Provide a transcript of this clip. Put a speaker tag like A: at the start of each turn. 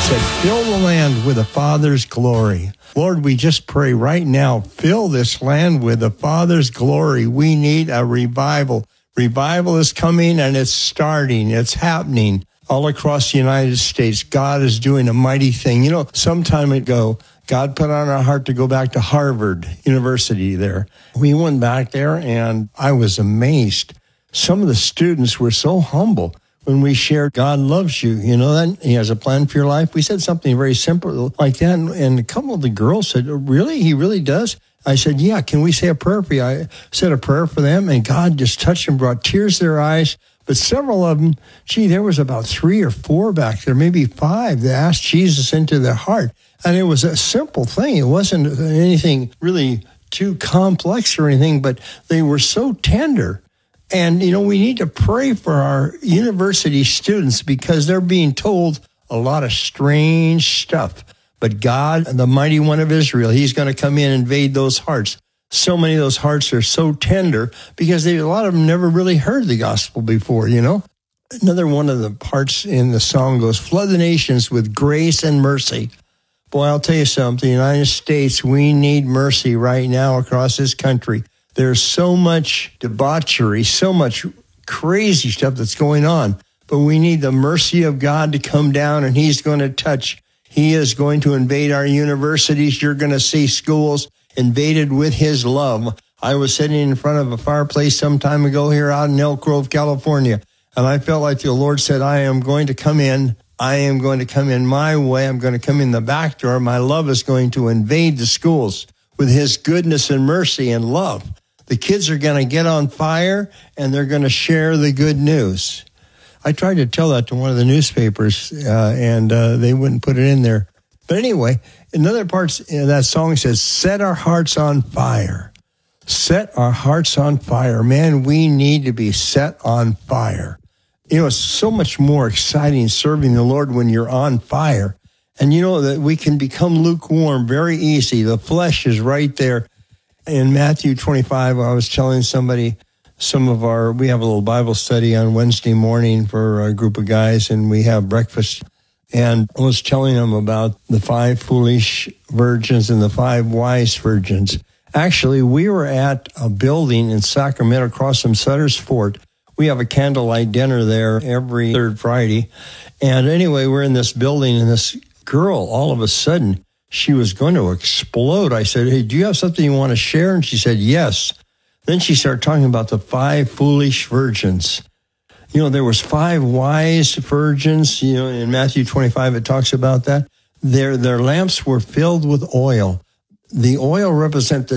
A: said, fill the land with the Father's glory. Lord, we just pray right now, fill this land with the Father's glory. We need a revival. Revival is coming and it's starting. It's happening all across the United States. God is doing a mighty thing. You know, some time ago, God put on our heart to go back to Harvard University there. We went back there and I was amazed. Some of the students were so humble when we shared, God loves you, you know, that He has a plan for your life. We said something very simple like that. And a couple of the girls said, really? He really does? I said, yeah, can we say a prayer for you? I said a prayer for them, and God just touched them, brought tears to their eyes. But several of them, there was about 3 or 4 back there, maybe 5, that asked Jesus into their heart. And it was a simple thing. It wasn't anything really too complex or anything, but they were so tender. And, you know, we need to pray for our university students because they're being told a lot of strange stuff. But God, the mighty one of Israel, He's going to come in and invade those hearts. So many of those hearts are so tender because a lot of them never really heard the gospel before, you know. Another one of the parts in the song goes, flood the nations with grace and mercy. Boy, I'll tell you something, the United States, we need mercy right now across this country. There's so much debauchery, so much crazy stuff that's going on. But we need the mercy of God to come down, and He's going to touch. He is going to invade our universities. You're going to see schools invaded with His love. I was sitting in front of a fireplace some time ago here out in Elk Grove, California, and I felt like the Lord said, I am going to come in. I am going to come in my way. I'm going to come in the back door. My love is going to invade the schools with His goodness and mercy and love. The kids are going to get on fire, and they're going to share the good news. I tried to tell that to one of the newspapers, and they wouldn't put it in there. But anyway, another part of that song says, set our hearts on fire. Set our hearts on fire. Man, we need to be set on fire. You know, it's so much more exciting serving the Lord when you're on fire. And you know that we can become lukewarm very easy. The flesh is right there. In Matthew 25, I was telling somebody, we have a little Bible study on Wednesday morning for a group of guys, and we have breakfast. And I was telling them about the 5 foolish virgins and the 5 wise virgins. Actually, we were at a building in Sacramento across from Sutter's Fort. We have a candlelight dinner there every 3rd Friday. And anyway, we're in this building, and this girl, all of a sudden, she was going to explode. I said, hey, do you have something you want to share? And she said, yes. Then she started talking about the 5 foolish virgins. You know, there was 5 wise virgins. You know, in Matthew 25, it talks about that. Their lamps were filled with oil. The oil represents the